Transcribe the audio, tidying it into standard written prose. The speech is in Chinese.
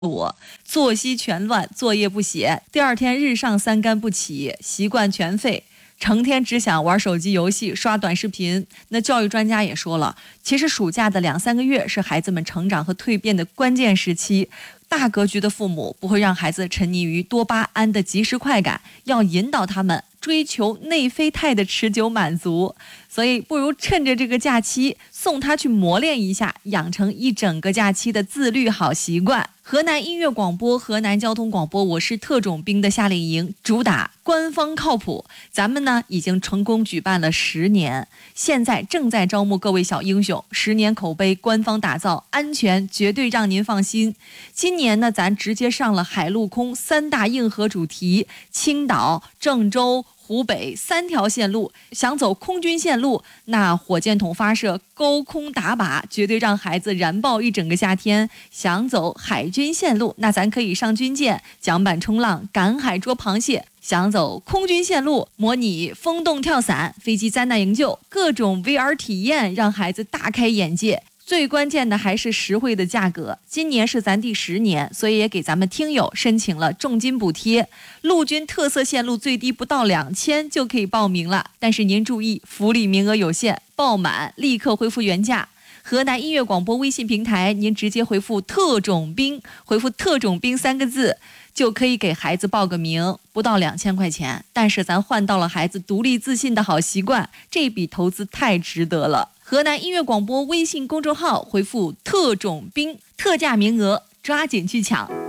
作息全乱，作业不写，第二天日上三竿不起，习惯全废。成天只想玩手机游戏、刷短视频。那教育专家也说了，其实暑假的2、3个月是孩子们成长和蜕变的关键时期。大格局的父母不会让孩子沉溺于多巴胺的即时快感，要引导他们追求内啡肽的持久满足。所以不如趁着这个假期送他去磨练一下，养成一整个假期的自律好习惯。河南音乐广播、河南交通广播我是特种兵的夏令营主打官方靠谱，咱们呢已经成功举办了10年，现在正在招募各位小英雄，10年口碑官方打造，安全绝对让您放心。今年呢咱直接上了海陆空3大硬核主题，青岛、郑州、湖北3条线路。想走空军线路，那火箭筒发射、高空打靶绝对让孩子燃爆一整个夏天。想走海军线路，那咱可以上军舰、桨板冲浪、赶海捉螃蟹。想走空军线路，模拟风洞跳伞、飞机灾难营救，各种 VR 体验让孩子大开眼界。最关键的还是实惠的价格，今年是咱第10年，所以也给咱们听友申请了重金补贴。陆军特色线路最低不到2000就可以报名了，但是您注意，福利名额有限，报满立刻恢复原价。河南音乐广播微信平台，您直接回复特种兵，回复特种兵3个字，就可以给孩子报个名，不到2000块钱，但是咱换到了孩子独立自信的好习惯，这笔投资太值得了。河南音乐广播微信公众号回复特种兵，特价名额抓紧去抢。